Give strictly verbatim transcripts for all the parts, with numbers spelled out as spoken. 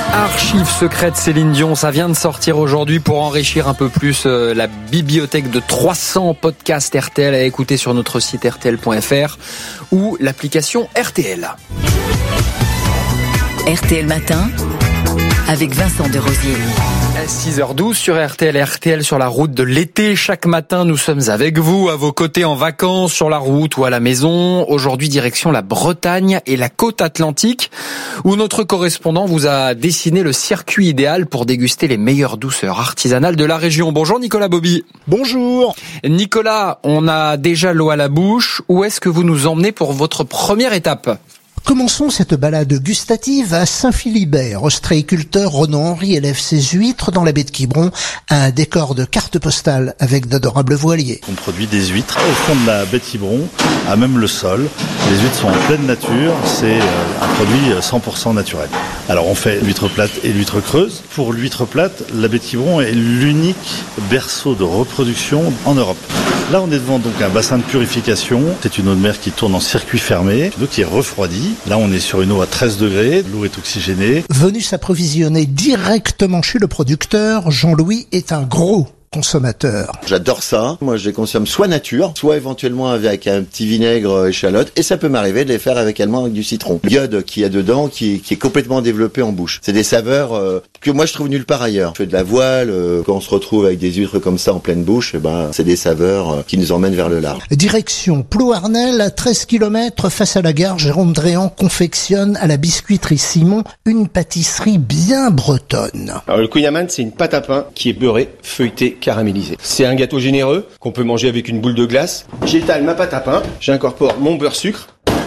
Archives secrètes Céline Dion, ça vient de sortir aujourd'hui pour enrichir un peu plus euh, la bibliothèque de trois cents podcasts R T L à écouter sur notre site R T L point F R ou l'application R T L. R T L Matin avec Vincent Desrosiers. six heures douze sur R T L, R T L sur la route de l'été. Chaque matin, nous sommes avec vous, à vos côtés en vacances, sur la route ou à la maison. Aujourd'hui, direction la Bretagne et la côte atlantique, où notre correspondant vous a dessiné le circuit idéal pour déguster les meilleures douceurs artisanales de la région. Bonjour Nicolas Bobby. Bonjour. Nicolas, on a déjà l'eau à la bouche. Où est-ce que vous nous emmenez pour votre première étape ? Commençons cette balade gustative à Saint-Philibert. Ostréiculteur Ronan Henry élève ses huîtres dans la baie de Quiberon, à un décor de carte postale avec d'adorables voiliers. On produit des huîtres au fond de la baie de Quiberon, à même le sol. Les huîtres sont en pleine nature, c'est un produit cent pour cent naturel. Alors on fait l'huître plate et l'huître creuse. Pour l'huître plate, la baie de Quiberon est l'unique berceau de reproduction en Europe. Là, on est devant donc un bassin de purification. C'est une eau de mer qui tourne en circuit fermé, une eau qui est refroidie. Là, on est sur une eau à treize degrés. L'eau est oxygénée. Venu s'approvisionner directement chez le producteur, Jean-Louis est un gros consommateur. J'adore ça. Moi, je les consomme soit nature, soit éventuellement avec un petit vinaigre échalote. Et ça peut m'arriver de les faire avec, également avec du citron. L'iode qu'il y a dedans, qui, qui est complètement développé en bouche. C'est des saveurs euh, que moi, je trouve nulle part ailleurs. Je fais de la voile. Euh, quand on se retrouve avec des huîtres comme ça en pleine bouche, eh ben, c'est des saveurs euh, qui nous emmènent vers le large. Direction Plouarnel, à treize kilomètres face à la gare, Jérôme Dréan confectionne à la biscuiterie Simon une pâtisserie bien bretonne. Alors, le kouign-amann, c'est une pâte à pain qui est beurrée, feuilletée, caramélisé. C'est un gâteau généreux qu'on peut manger avec une boule de glace. J'étale ma pâte à pain, j'incorpore mon beurre sucre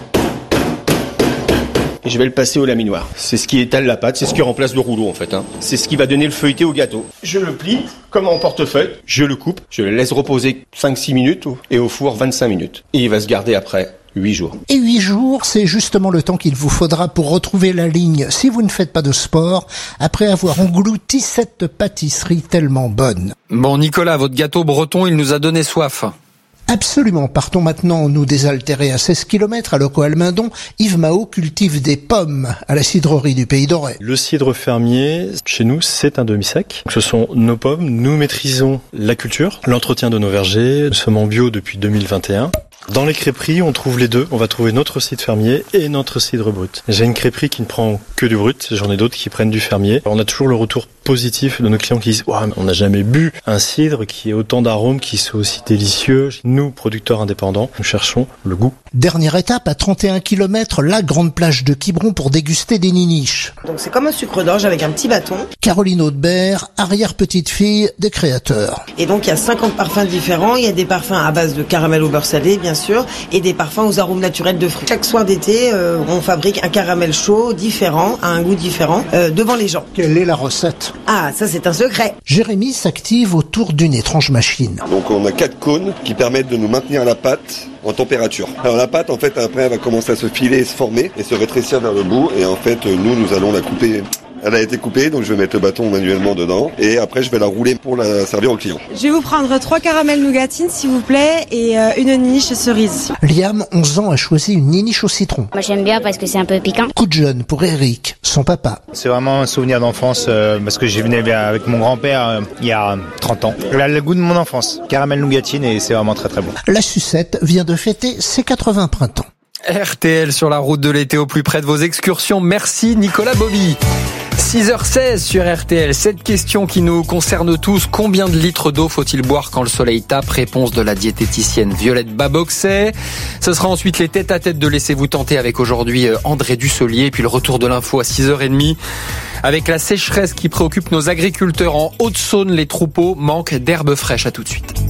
et je vais le passer au laminoir. C'est ce qui étale la pâte, c'est ce qui remplace le rouleau en fait. Hein. C'est ce qui va donner le feuilleté au gâteau. Je le plie comme en portefeuille, je le coupe, je le laisse reposer cinq six minutes et au four vingt-cinq minutes. Et il va se garder après huit jours. Et huit jours, c'est justement le temps qu'il vous faudra pour retrouver la ligne si vous ne faites pas de sport, après avoir englouti cette pâtisserie tellement bonne. Bon Nicolas, votre gâteau breton, il nous a donné soif. Absolument. Partons maintenant nous désaltérer à seize kilomètres à Locaux-Almendon. Yves Mao cultive des pommes à la cidrerie du Pays Doré. Le cidre fermier, chez nous, c'est un demi-sec. Ce sont nos pommes. Nous maîtrisons la culture, l'entretien de nos vergers. Nous sommes en bio depuis deux mille vingt et un. Dans les crêperies, on trouve les deux. On va trouver notre cidre fermier et notre cidre brut. J'ai une crêperie qui ne prend que du brut. J'en ai d'autres qui prennent du fermier. On a toujours le retour positif de nos clients qui disent wow, « on n'a jamais bu un cidre qui ait autant d'arômes, qui soit aussi délicieux ». Nous, producteurs indépendants, nous cherchons le goût. Dernière étape, à trente et un kilomètres, la grande plage de Quiberon pour déguster des niniches. Donc c'est comme un sucre d'orge avec un petit bâton. Caroline Audebert, arrière-petite-fille des créateurs. Et donc il y a cinquante parfums différents. Il y a des parfums à base de caramel au beurre salé, bien sûr, et des parfums aux arômes naturels de fruits. Chaque soir d'été, euh, on fabrique un caramel chaud, différent, à un goût différent, euh, devant les gens. Quelle est la recette ? Ah, ça c'est un secret. Jérémy s'active autour d'une étrange machine. Donc on a quatre cônes qui permettent de nous maintenir la pâte en température. Alors la pâte, en fait, après, elle va commencer à se filer, se former et se rétrécir vers le bout. Et en fait, nous, nous allons la couper. Elle a été coupée, donc je vais mettre le bâton manuellement dedans. Et après, je vais la rouler pour la servir au client. Je vais vous prendre trois caramels nougatines, s'il vous plaît, et euh, une niche cerise. Liam, onze ans, a choisi une niniche au citron. Moi, j'aime bien parce que c'est un peu piquant. Coup de jeune pour Eric, son papa. C'est vraiment un souvenir d'enfance euh, parce que j'ai venu avec mon grand-père euh, il y a trente ans. Elle a le goût de mon enfance. Caramel nougatine et c'est vraiment très très bon. La sucette vient de fêter ses quatre-vingts printemps. R T L sur la route de l'été au plus près de vos excursions. Merci Nicolas Bobby. six heures seize sur R T L. Cette question qui nous concerne tous. Combien de litres d'eau faut-il boire quand le soleil tape? Réponse de la diététicienne Violette Baboxet. Ce sera ensuite les têtes à tête de Laissez-vous tenter avec aujourd'hui André Dussolier. Et puis le retour de l'info à six heures trente. Avec la sécheresse qui préoccupe nos agriculteurs en Haute-Saône, les troupeaux manquent d'herbe fraîche. À tout de suite.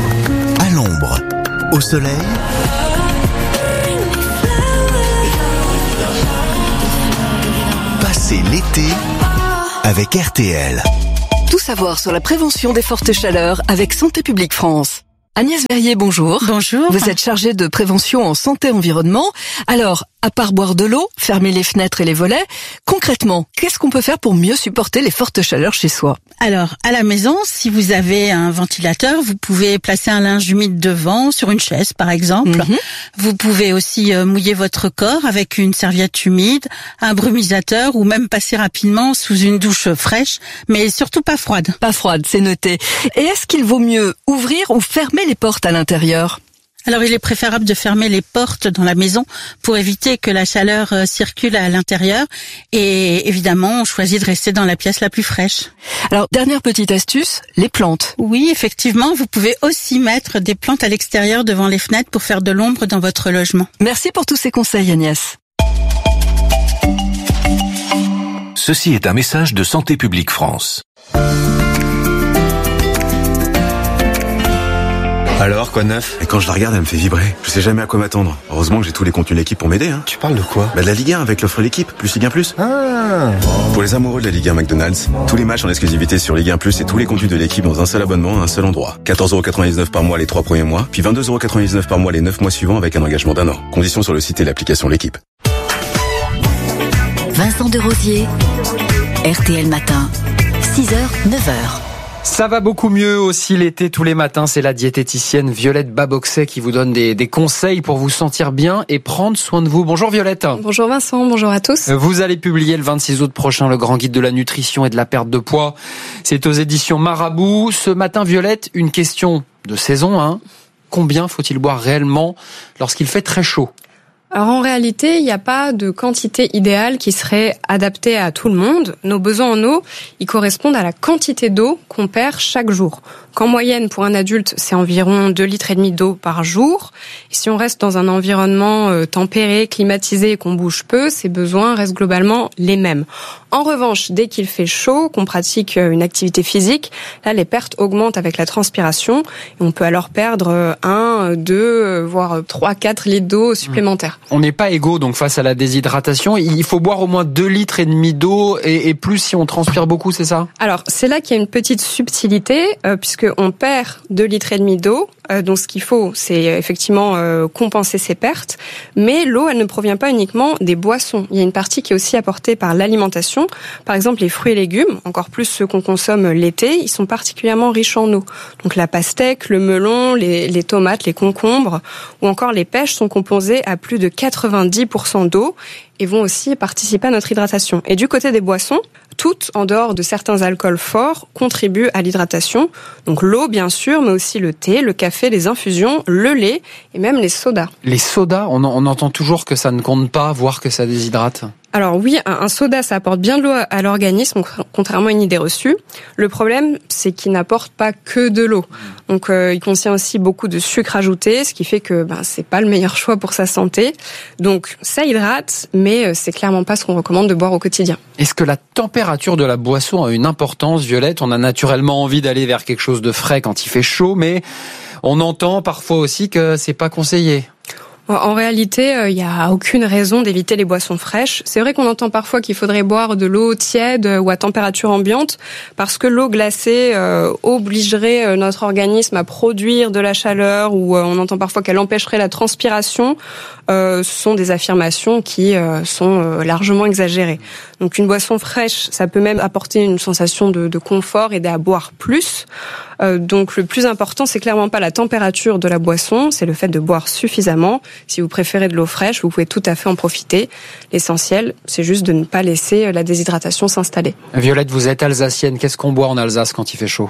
À l'ombre, au soleil. Passez l'été avec R T L. Tout savoir sur la prévention des fortes chaleurs avec Santé publique France. Agnès Verrier, bonjour. Bonjour. Vous êtes chargée de prévention en santé-environnement. Alors, À part boire de l'eau, fermer les fenêtres et les volets, concrètement, qu'est-ce qu'on peut faire pour mieux supporter les fortes chaleurs chez soi? Alors, à la maison, si vous avez un ventilateur, vous pouvez placer un linge humide devant, sur une chaise par exemple. Mm-hmm. Vous pouvez aussi euh, mouiller votre corps avec une serviette humide, un brumisateur ou même passer rapidement sous une douche fraîche, mais surtout pas froide. Pas froide, c'est noté. Et est-ce qu'il vaut mieux ouvrir ou fermer les portes à l'intérieur? Alors, il est préférable de fermer les portes dans la maison pour éviter que la chaleur euh, circule à l'intérieur. Et évidemment, on choisit de rester dans la pièce la plus fraîche. Alors, dernière petite astuce, les plantes. Oui, effectivement, vous pouvez aussi mettre des plantes à l'extérieur devant les fenêtres pour faire de l'ombre dans votre logement. Merci pour tous ces conseils, Agnès. Ceci est un message de Santé publique France. Alors, quoi de neuf? Et quand je la regarde, elle me fait vibrer. Je sais jamais à quoi m'attendre. Heureusement que j'ai tous les contenus de l'équipe pour m'aider, hein. Tu parles de quoi? Bah de la Ligue un avec l'offre l'équipe, plus Ligue un plus. Ah. Pour les amoureux de la Ligue un McDonald's, tous les matchs en exclusivité sur Ligue un plus et tous les contenus de l'équipe dans un seul abonnement à un seul endroit. quatorze euros quatre-vingt-dix-neuf par mois les trois premiers mois, puis vingt-deux euros quatre-vingt-dix-neuf par mois les neuf mois suivants avec un engagement d'un an. Conditions sur le site et l'application l'équipe. Vincent Desrosiers, R T L Matin, six heures, neuf heures. Ça va beaucoup mieux aussi l'été tous les matins. C'est la diététicienne Violette Baboxet qui vous donne des, des conseils pour vous sentir bien et prendre soin de vous. Bonjour Violette. Bonjour Vincent, bonjour à tous. Vous allez publier le vingt-six août prochain le grand guide de la nutrition et de la perte de poids. C'est aux éditions Marabout. Ce matin Violette, une question de saison. Hein. Combien faut-il boire réellement lorsqu'il fait très chaud ? Alors en réalité, il n'y a pas de quantité idéale qui serait adaptée à tout le monde. Nos besoins en eau, ils correspondent à la quantité d'eau qu'on perd chaque jour. Qu'en moyenne, pour un adulte, c'est environ deux litres et demi d'eau par jour. Et si on reste dans un environnement euh, tempéré, climatisé et qu'on bouge peu, ces besoins restent globalement les mêmes. En revanche, dès qu'il fait chaud, qu'on pratique une activité physique, là, les pertes augmentent avec la transpiration. Et on peut alors perdre un, deux, voire trois, quatre litres d'eau supplémentaires. On n'est pas égaux donc face à la déshydratation. Il faut boire au moins deux litres et demi d'eau et, et plus si on transpire beaucoup, c'est ça? Alors, c'est là qu'il y a une petite subtilité, euh, puisque on perd deux litres et demi d'eau. Euh, donc, ce qu'il faut, c'est effectivement euh, compenser ces pertes. Mais l'eau, elle ne provient pas uniquement des boissons. Il y a une partie qui est aussi apportée par l'alimentation. Par exemple, les fruits et légumes, encore plus ceux qu'on consomme l'été, ils sont particulièrement riches en eau. Donc, la pastèque, le melon, les, les tomates, les concombres ou encore les pêches sont composés à plus de quatre-vingt-dix pour cent d'eau et vont aussi participer à notre hydratation. Et du côté des boissons, toutes, en dehors de certains alcools forts, contribuent à l'hydratation. Donc l'eau, bien sûr, mais aussi le thé, le café, les infusions, le lait et même les sodas. Les sodas, on, on entend toujours que ça ne compte pas, voire que ça déshydrate. Alors oui, un, un soda, ça apporte bien de l'eau à l'organisme, contrairement à une idée reçue. Le problème, c'est qu'il n'apporte pas que de l'eau. Donc euh, il contient aussi beaucoup de sucre ajouté, ce qui fait que ben c'est pas le meilleur choix pour sa santé. Donc ça hydrate, mais euh, c'est clairement pas ce qu'on recommande de boire au quotidien. Est-ce que la température de la boisson a une importance, Violette? On a naturellement envie d'aller vers quelque chose de frais quand il fait chaud, mais on entend parfois aussi que c'est pas conseillé. En réalité, il euh, n'y a aucune raison d'éviter les boissons fraîches. C'est vrai qu'on entend parfois qu'il faudrait boire de l'eau tiède ou à température ambiante parce que l'eau glacée euh, obligerait notre organisme à produire de la chaleur ou euh, on entend parfois qu'elle empêcherait la transpiration. Euh, ce sont des affirmations qui euh, sont euh, largement exagérées. Donc une boisson fraîche, ça peut même apporter une sensation de, de confort, aider à boire plus. Euh, donc le plus important, c'est clairement pas la température de la boisson, c'est le fait de boire suffisamment. Si vous préférez de l'eau fraîche, vous pouvez tout à fait en profiter. L'essentiel, c'est juste de ne pas laisser la déshydratation s'installer. Violette, vous êtes alsacienne. Qu'est-ce qu'on boit en Alsace quand il fait chaud ?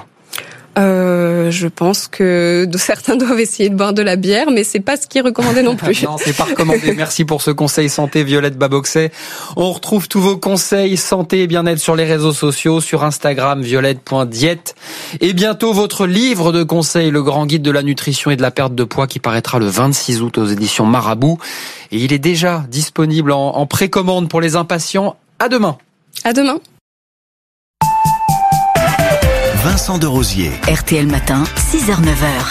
Euh, je pense que certains doivent essayer de boire de la bière, mais c'est pas ce qui est recommandé non plus. Non, c'est pas recommandé. Merci pour ce conseil santé, Violette Baboxet. On retrouve tous vos conseils santé et bien-être sur les réseaux sociaux, sur Instagram, violette point diète. Et bientôt, votre livre de conseils, le grand guide de la nutrition et de la perte de poids, qui paraîtra le vingt-six août aux éditions Marabout. Et il est déjà disponible en, en précommande pour les impatients. À demain. À demain. Vincent Desrosiers. R T L Matin, six heures, neuf heures.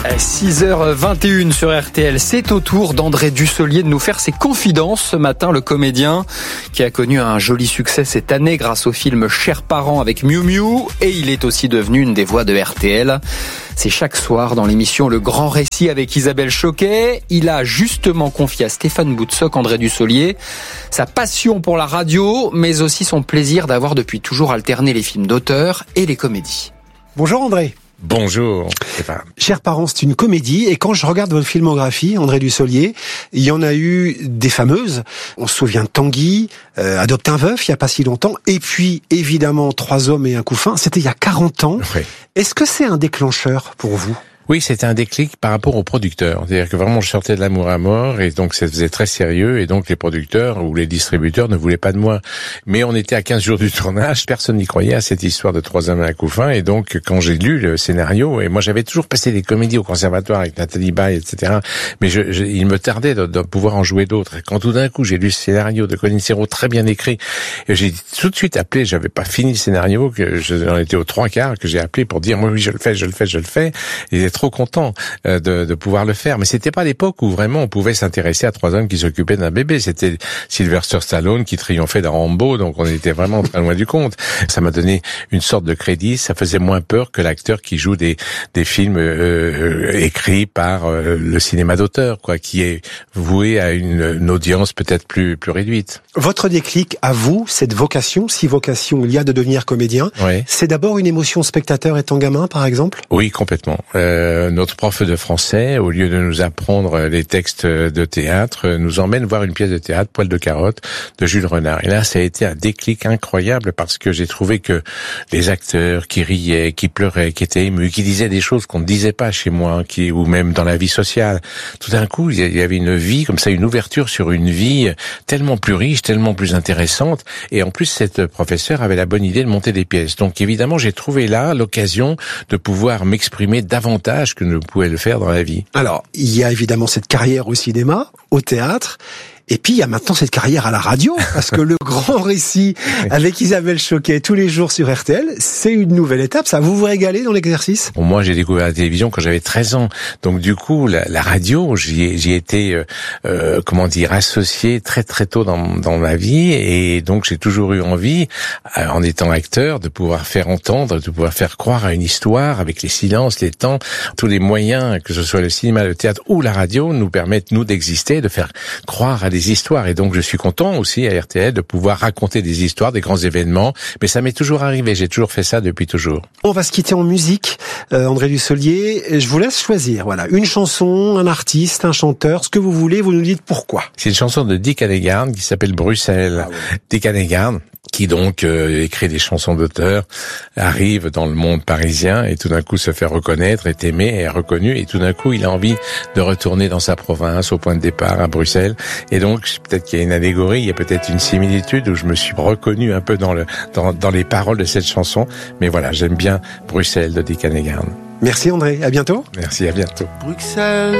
six heures vingt et une sur R T L, c'est au tour d'André Dussolier de nous faire ses confidences ce matin, le comédien qui a connu un joli succès cette année grâce au film Chers parents avec Miu Miu, et il est aussi devenu une des voix de R T L. C'est chaque soir dans l'émission Le Grand Récit avec Isabelle Choquet. Il a justement confié à Stéphane Boutsock, André Dussolier, sa passion pour la radio, mais aussi son plaisir d'avoir depuis toujours alterné les films d'auteur et les comédies. Bonjour André. Bonjour Stéphane. Chers parents, c'est une comédie, et quand je regarde votre filmographie, André Dussolier, il y en a eu des fameuses. On se souvient de Tanguy, euh, Adopte un veuf, il y a pas si longtemps, et puis évidemment Trois hommes et un couffin, c'était il y a quarante ans. Oui. Est-ce que c'est un déclencheur pour vous ? Oui, c'était un déclic par rapport aux producteurs. C'est-à-dire que vraiment, je sortais de L'amour à mort, et donc ça faisait très sérieux, et donc les producteurs ou les distributeurs ne voulaient pas de moi. Mais on était à quinze jours du tournage, personne n'y croyait à cette histoire de Trois hommes et un couffin, et donc quand j'ai lu le scénario, et moi j'avais toujours passé des comédies au conservatoire avec Nathalie Baye, et cetera, mais je, je, il me tardait de, de pouvoir en jouer d'autres. Et quand tout d'un coup j'ai lu ce scénario de Colin Serrault très bien écrit, et j'ai tout de suite appelé, j'avais pas fini le scénario, que j'en étais aux trois quarts, que j'ai appelé pour dire, moi oui, je le fais, je le fais, je le fais, et il était trop content de, de pouvoir le faire. Mais c'était pas l'époque où vraiment on pouvait s'intéresser à trois hommes qui s'occupaient d'un bébé. C'était Sylvester Stallone qui triomphait dans Rambo, donc on était vraiment très loin du compte. Ça m'a donné une sorte de crédit, ça faisait moins peur que l'acteur qui joue des, des films euh, écrits par euh, le cinéma d'auteur, quoi, qui est voué à une, une audience peut-être plus, plus réduite. Votre déclic à vous, cette vocation, si vocation il y a de devenir comédien, oui. C'est d'abord une émotion spectateur étant gamin, par exemple ? Oui, complètement. Euh, notre prof de français, au lieu de nous apprendre les textes de théâtre, nous emmène voir une pièce de théâtre, Poil de carotte, de Jules Renard. Et là, ça a été un déclic incroyable parce que j'ai trouvé que les acteurs qui riaient, qui pleuraient, qui étaient émus, qui disaient des choses qu'on ne disait pas chez moi, qui, ou même dans la vie sociale, tout d'un coup, il y avait une vie comme ça, une ouverture sur une vie tellement plus riche, tellement plus intéressante. Et en plus, cette professeure avait la bonne idée de monter des pièces. Donc évidemment, j'ai trouvé là l'occasion de pouvoir m'exprimer davantage que ne pouvait le faire dans la vie. Alors, il y a évidemment cette carrière au cinéma, au théâtre, et puis il y a maintenant cette carrière à la radio, parce que le Grand Récit avec Isabelle Choquet tous les jours sur R T L, c'est une nouvelle étape. Ça, vous vous régalez dans l'exercice ? Bon, moi, j'ai découvert la télévision quand j'avais treize ans, donc du coup, la, la radio, j'y ai, j'y ai été, euh, euh, comment dire, associé très très tôt dans, dans ma vie, et donc j'ai toujours eu envie, euh, en étant acteur, de pouvoir faire entendre, de pouvoir faire croire à une histoire avec les silences, les temps, tous les moyens, que ce soit le cinéma, le théâtre ou la radio, nous permettent nous d'exister, de faire croire à des des histoires, et donc je suis content aussi à R T L de pouvoir raconter des histoires, des grands événements, mais ça m'est toujours arrivé, j'ai toujours fait ça depuis toujours. On va se quitter en musique, euh, André Dussolier, je vous laisse choisir, voilà, une chanson, un artiste, un chanteur, ce que vous voulez, vous nous dites pourquoi. C'est une chanson de Dick Annegarn qui s'appelle Bruxelles. Ah ouais. Dick Annegarn, qui donc euh, écrit des chansons d'auteur, arrive dans le monde parisien et tout d'un coup se fait reconnaître, est aimé, est reconnu, et tout d'un coup il a envie de retourner dans sa province, au point de départ, à Bruxelles. Et donc peut-être qu'il y a une allégorie, il y a peut-être une similitude où je me suis reconnu un peu dans le dans, dans les paroles de cette chanson. Mais voilà, j'aime bien Bruxelles de Dick Annegarn. Merci André, à bientôt. Merci, à bientôt. Bruxelles.